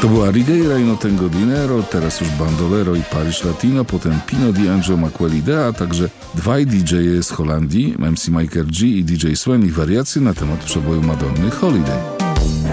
To była Righeira i No Tengo Dinero, teraz już Bandolero i Paris Latino, potem Pino D'Angelo Maquelide, a także dwaj DJ-e z Holandii, MC Mike G i DJ Swen i wariacje na temat przeboju Madonny Holiday.